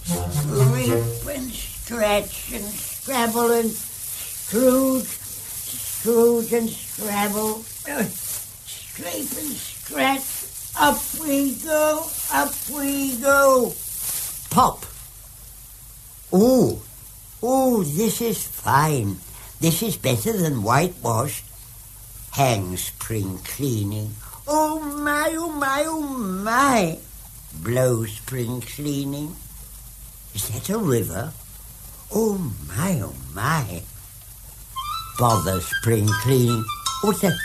Rip and stretch and scrabble and Scrooge and scrabble, scrape and scratch, up we go, Pop. Oh, this is fine. This is better than whitewash. Hang spring cleaning. Oh my. Blow spring cleaning. Is that a river? Oh my. Bother spring cleaning. What's that?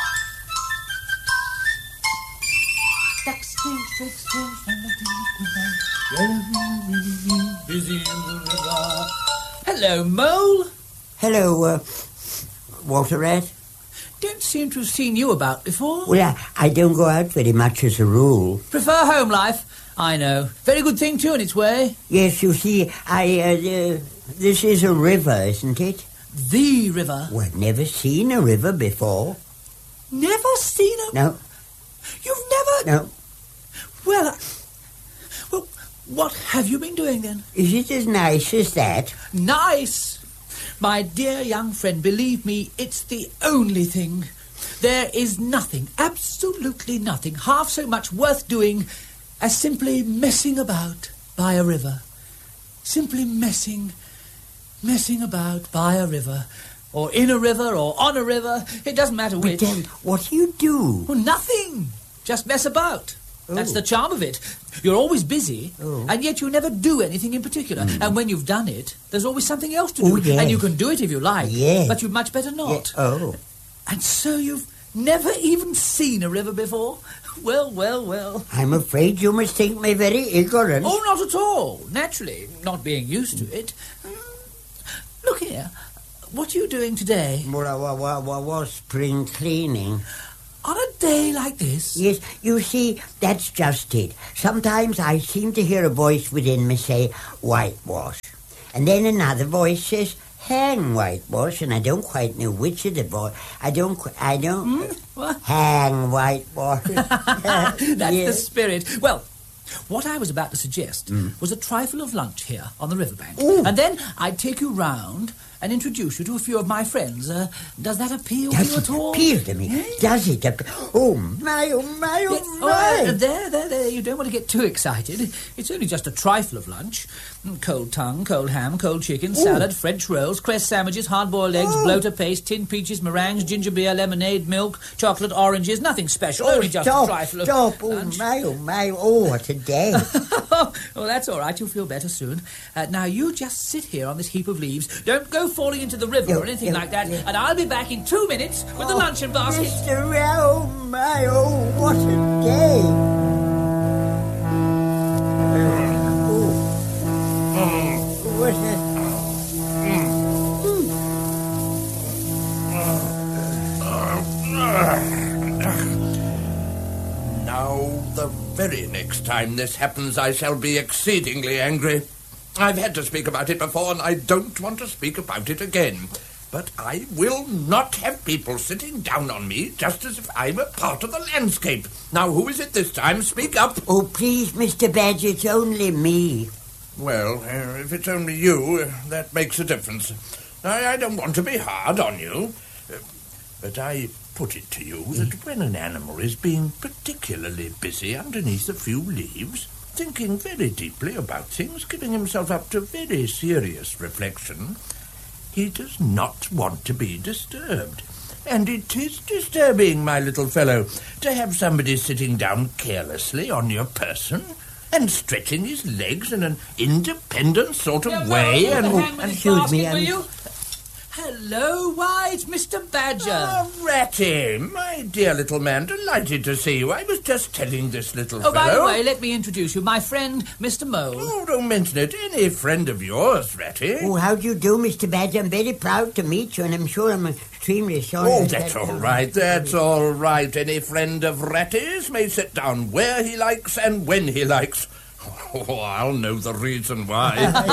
Busy in the river. Hello, Mole. Hello, Walter Rat. Don't seem to have seen you about before. Well, I don't go out very much as a rule. Prefer home life? I know. Very good thing too in its way. Yes, you see, this is a river, isn't it? The river? Well, never seen a river before. Never seen a... No. You've never... No. Well, what have you been doing then? Is it as nice as that? Nice? My dear young friend, believe me, it's the only thing. There is nothing, absolutely nothing, half so much worth doing as simply messing about by a river. Simply messing about by a river. Or in a river, or on a river. It doesn't matter which. But then, what do you do? Well, nothing. Just mess about. Oh. That's the charm of it. You're always busy, and yet you never do anything in particular. And when you've done it, there's always something else to do. Oh, yes. And you can do it if you like, yes. but you'd much better not. Yeah. Oh. And so you've never even seen a river before? Well. I'm afraid you must think me very ignorant. Oh, not at all. Naturally, not being used to it. Look here. What are you doing today? Well, spring cleaning. On a day like this? Yes, you see, that's just it. Sometimes I seem to hear a voice within me say, whitewash. And then another voice says, hang whitewash, and I don't quite know which of the voice. I don't... What? Hang whitewash. That's Yeah. the spirit. Well, what I was about to suggest was a trifle of lunch here on the riverbank. Ooh. And then I'd take you round and introduce you to a few of my friends. Does that appeal to you at all? Does it appeal to me? Eh? Does it appeal? Oh, my. There. You don't want to get too excited. It's only just a trifle of lunch. Cold tongue, cold ham, cold chicken, salad, French rolls, cress sandwiches, hard-boiled eggs, bloater paste, tinned peaches, meringues, ginger beer, lemonade, milk, chocolate, oranges. Nothing special, only just a trifle of Stop. lunch. Oh, my. Oh, what a day. Well, that's all right. You'll feel better soon. Now, you just sit here on this heap of leaves. Don't go falling into the river or anything like that. Yeah. And I'll be back in 2 minutes with the luncheon basket. Mr. Oh, my. Oh, what a day. What's that? Now, the very next time this happens, I shall be exceedingly angry. I've had to speak about it before, and I don't want to speak about it again. But I will not have people sitting down on me just as if I were part of the landscape. Now, who is it this time? Speak up. Oh, please, Mr. Badge, it's only me. Well, if it's only you, that makes a difference. I don't want to be hard on you. But I put it to you that when an animal is being particularly busy underneath a few leaves, thinking very deeply about things, giving himself up to very serious reflection, he does not want to be disturbed. And it is disturbing, my little fellow, to have somebody sitting down carelessly on your person and stretching his legs in an independent sort of way. Excuse me, will you? Hello, why, it's Mr. Badger. Oh, Ratty, my dear little man, delighted to see you. I was just telling this little fellow... by the way, let me introduce you. My friend, Mr. Mole. Oh, don't mention it. Any friend of yours, Ratty. Oh, how do you do, Mr. Badge? I'm very proud to meet you, and I'm sure I'm extremely sorry. Oh, that's all right. That's all right. Any friend of Ratty's may sit down where he likes and when he likes. Oh, I'll know the reason why.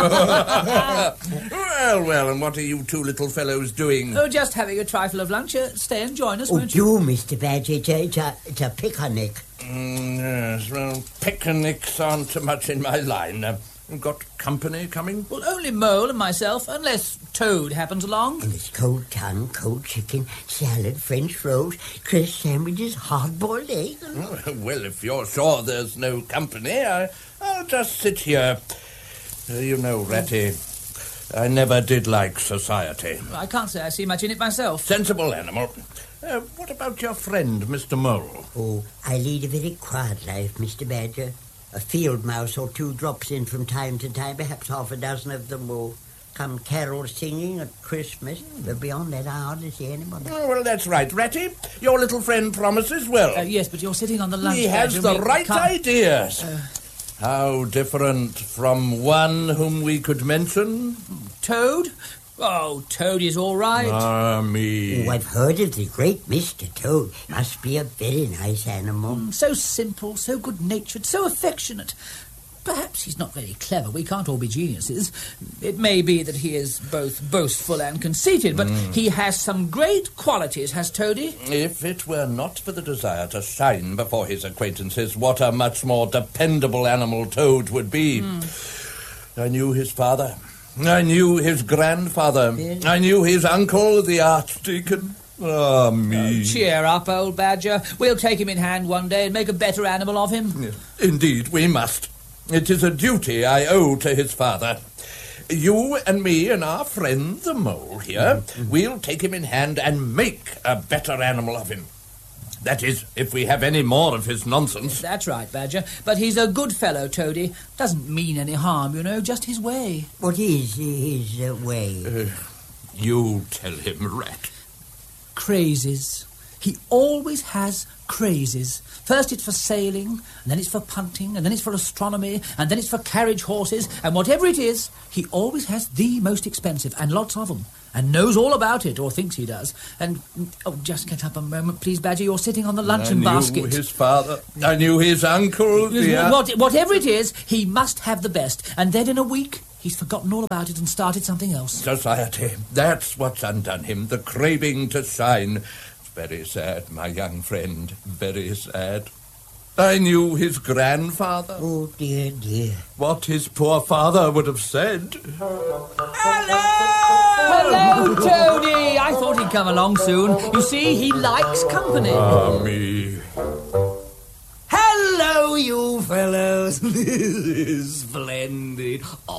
Well, and what are you two little fellows doing? Oh, just having a trifle of lunch. Stay and join us, Oh, won't you? do, Mr. Badge. It's a picnic. Yes, well, picnics aren't much in my line. Got company coming? Well, only Mole and myself, unless Toad happens along. And it's cold tongue, cold chicken, salad, French rolls, crisp sandwiches, hard-boiled eggs. Well, if you're sure there's no company, I'll just sit here. You know, Ratty, I never did like society. I can't say I see much in it myself. Sensible animal. What about your friend, Mr. Mole? Oh, I lead a very quiet life, Mr. Badger. A field mouse or two drops in from time to time, perhaps half a dozen of them will come carol singing at Christmas. But beyond that, I hardly see anybody. Oh, well, that's right, Ratty. Your little friend promises well. Yes, but you're sitting on the lunch. He has the right ideas. How different from one whom we could mention? Toad? Oh, Toad is all right. Ah, me. Oh, I've heard of the great Mr. Toad. Must be a very nice animal. So simple, so good-natured, so affectionate. Perhaps he's not very clever. We can't all be geniuses. It may be that he is both boastful and conceited, but he has some great qualities, has Toady? If it were not for the desire to shine before his acquaintances, what a much more dependable animal Toad would be. I knew his father. I knew his grandfather. Really? I knew his uncle, the Archdeacon. Ah, me. Cheer up, old Badger. We'll take him in hand one day and make a better animal of him. Yes, indeed, we must. It is a duty I owe to his father. You and me and our friend the Mole here, we'll take him in hand and make a better animal of him. That is, if we have any more of his nonsense. That's right, Badger. But he's a good fellow, Toady. Doesn't mean any harm, you know, just his way. What is his way? You tell him, Rat. Crazes. He always has crazes. First it's for sailing, and then it's for punting, and then it's for astronomy, and then it's for carriage horses, and whatever it is, he always has the most expensive, and lots of them, and knows all about it, or thinks he does. And, oh, just get up a moment, please, Badger, you're sitting on the luncheon basket. I knew his father. I knew his uncle. Whatever it is, he must have the best, and then in a week, he's forgotten all about it and started something else. Society. That's what's undone him, the craving to shine. Very sad, my young friend, very sad. I knew his grandfather. Oh, dear, dear. What his poor father would have said. Hello, Toady! I thought he'd come along soon. You see, he likes company. Ah, me. Hello, you fellows. This is splendid.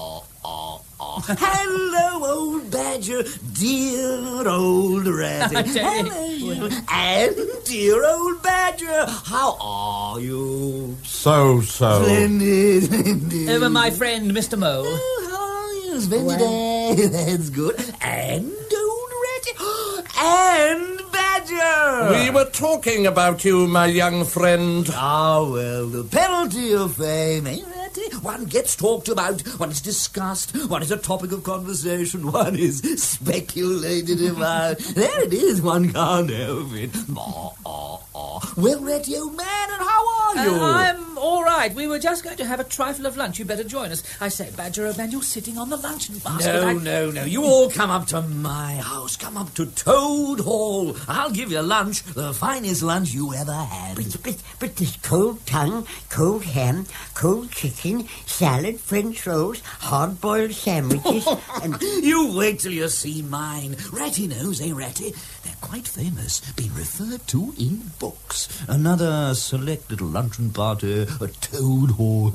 Hello, old Badger, dear old Ratty. Hello, and dear old Badger, how are you? So. Splendid. My friend, Mr. Mole. Oh, how are you? Splendid. That's good. And old Ratty. And Badger. We were talking about you, my young friend. Ah, well, the penalty of fame, eh, Ratty? One gets talked about, one is discussed, one is a topic of conversation, one is speculated about. There it is, one can't help it. Well, Ratty, old man, and how are you? I'm all right. We were just going to have a trifle of lunch. You'd better join us. I say, Badger, old man, you're sitting on the luncheon basket. No. You all come up to my house. Come up to Toad Hall. I'll give you lunch, the finest lunch you ever had. But there's cold tongue, cold ham, cold chicken, salad, French rolls, hard-boiled sandwiches, and... You wait till you see mine. Ratty knows, eh, Ratty? They're quite famous, been referred to in books. Another select little luncheon party at Toad Hall.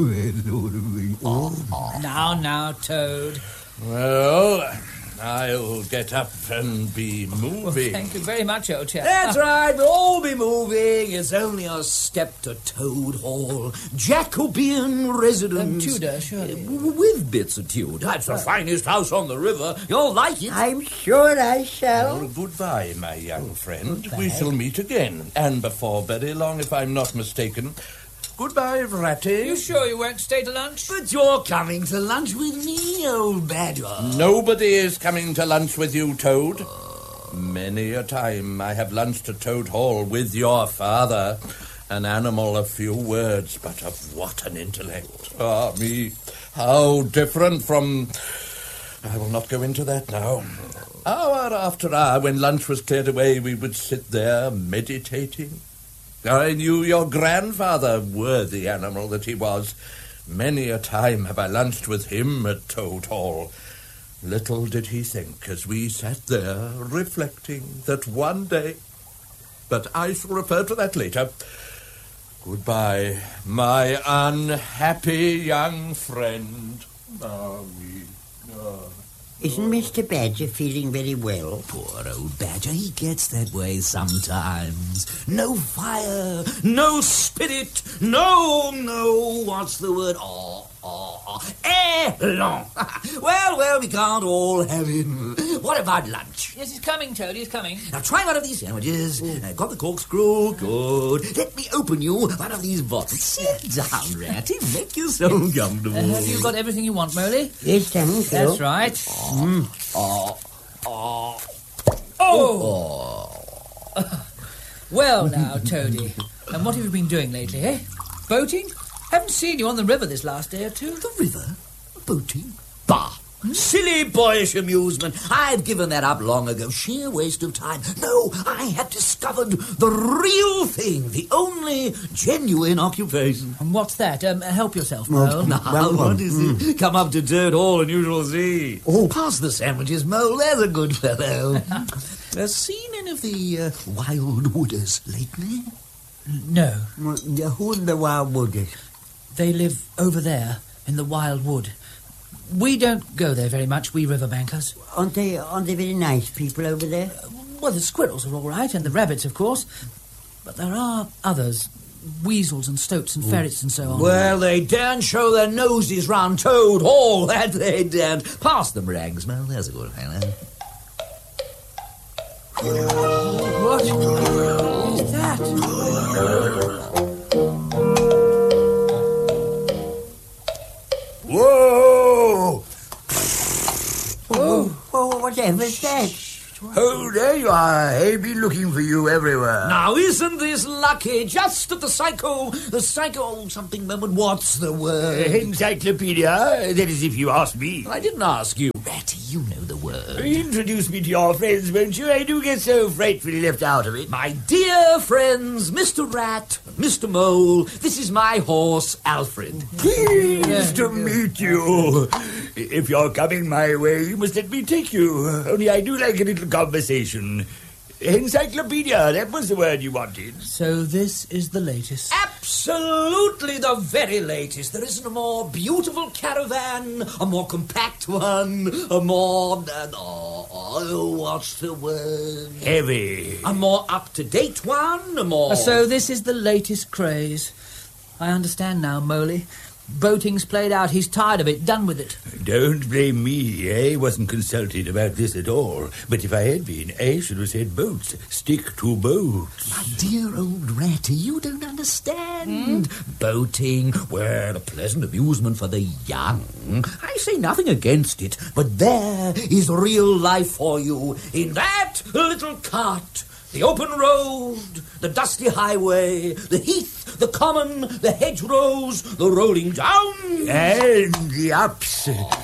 Now, Toad. Well, I'll get up and be moving. Thank you very much, old chap. That's right, we'll all be moving. It's only a step to Toad Hall. Jacobean residence. Tudor, surely. With bits of Tudor. It's the finest house on the river. You'll like it. I'm sure I shall. Well, goodbye, my young friend. Goodbye. We shall meet again, and before very long, if I'm not mistaken. Goodbye, Ratty. You sure you won't stay to lunch? But you're coming to lunch with me, old Badger. Nobody is coming to lunch with you, Toad. Many a time I have lunched at Toad Hall with your father. An animal of few words, but of what an intellect. Ah, me, how different from... I will not go into that now. Hour after hour, when lunch was cleared away, we would sit there meditating. I knew your grandfather, worthy animal that he was, Many a time have I lunched with him at Toad Hall. Little did he think, as we sat there reflecting, that one day... But I shall refer to that later. Goodbye, my unhappy young friend. Isn't Mr. Badger feeling very well? Poor old Badger, he gets that way sometimes. No fire, no spirit, no, what's the word? Élan. Well, we can't all have him. What about lunch? Yes, he's coming, Toad, he's coming. Now try one of these sandwiches. Got the corkscrew? Good. Let me open you one of these bottles. Sit down, Ratty. Make yourself comfortable. Have you got everything you want, Moley? Yes, thank you. That's right. Well now, Toady, and what have you been doing lately, eh? Boating? Haven't seen you on the river this last day or two. The river? Boating? Bah! Silly boyish amusement. I've given that up long ago. Sheer waste of time. No, I had discovered the real thing. The only genuine occupation. And what's that? Help yourself, Mole. Now, what is it? Come up to Toad Hall and you shall see. Oh, pass the sandwiches, Mole. There's a good fellow. Seen any of the Wild Wooders lately? No. Who in the Wild Wooders? They live over there, in the Wild Wood. We don't go there very much, we riverbankers. Aren't they very nice people over there? Well, the squirrels are all right, and the rabbits, of course. But there are others. Weasels and stoats and ferrets and so on. Well, they daren't show their noses round Toad Hall, that they daren't. Pass them rags, Mel. There's a good fellow. What is that? Whoa! Oh, whatever's that? Oh, there you are. I've been looking for you everywhere. Now, isn't this lucky? Just at the psycho something moment. What's the word? Encyclopedia? That is if you ask me. I didn't ask you. Ratty, you know the word. Introduce me to your friends, won't you? I do get so frightfully left out of it. My dear friends, Mr. Rat, Mr. Mole, this is my horse, Alfred. Pleased to meet you. If you're coming my way, you must let me take you. Only I do like a little conversation. Encyclopedia, that was the word you wanted. So this is the latest. Absolutely the very latest. There isn't a more beautiful caravan, a more compact one, a more... what's the word? Heavy. A more up-to-date one, a more... So this is the latest craze. I understand now, Moley. Boating's played out. He's tired of it. Done with it. Don't blame me. I wasn't consulted about this at all. But if I had been, I should have said boats. Stick to boats. My dear old Ratty, you don't understand. Boating, well, a pleasant amusement for the young. I say nothing against it, but there is real life for you in that little cart. The open road, the dusty highway, the heath, the common, the hedgerows, the rolling down. And the ups.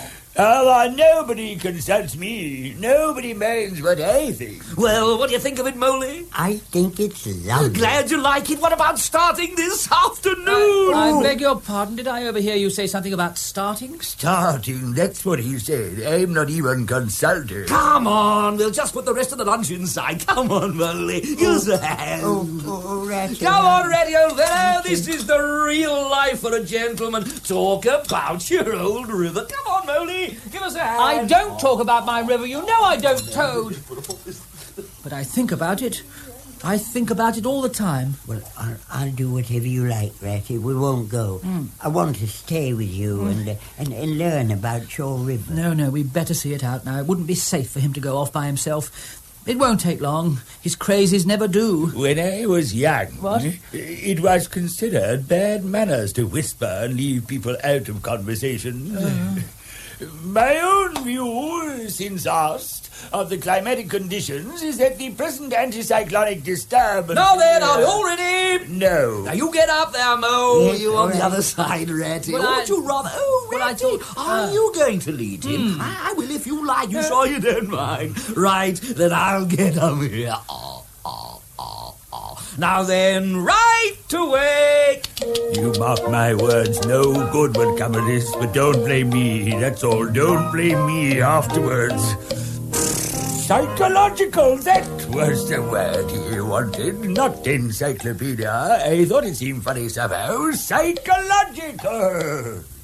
Nobody consults me. Nobody minds what I think. Well, what do you think of it, Moley? I think it's lovely. Glad you like it. What about starting this afternoon? I beg your pardon. Did I overhear you say something about starting? Starting, that's what he said. I'm not even consulted. Come on, we'll just put the rest of the lunch inside. Come on, Moley. Use a hand. Ratty. Come on, Ratty, old fellow. This is the real life for a gentleman. Talk about your old river. Come on, Moley. Give us a hand. I don't talk about my river. You know I don't, Toad. But I think about it. I think about it all the time. Well, I'll do whatever you like, Ratty. We won't go. I want to stay with you and learn about your river. No, we'd better see it out now. It wouldn't be safe for him to go off by himself. It won't take long. His crazes never do. When I was young, What? It was considered bad manners to whisper and leave people out of conversation. My own view, since asked, of the climatic conditions is that the present anticyclonic disturbance... Now then, are you all ready? No. Now you get up there, Mo. Yes, You on all the right. other side, Ratty. Well, Or would you rather... Oh, well, I Ratty, thought, are you going to lead him? I will if you like. You sure you don't mind? Right, then I'll get up here. Now then, right away. You mark my words, no good will come of this, but don't blame me, that's all. Don't blame me afterwards. Psychological, that was the word you wanted, not encyclopedia. I thought it seemed funny somehow. Psychological.